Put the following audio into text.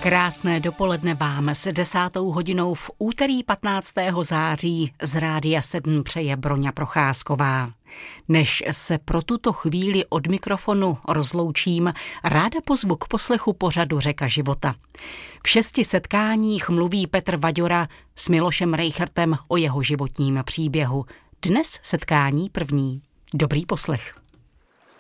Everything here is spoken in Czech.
Krásné dopoledne vám s 10. hodinou v úterý 15. září z Rádia 7 přeje Broňa Procházková. Než se pro tuto chvíli od mikrofonu rozloučím, ráda pozvu k poslechu pořadu Řeka života. V 6 setkáních mluví Petr Vaďora s Milošem Rejchertem o jeho životním příběhu. Dnes setkání první. Dobrý poslech.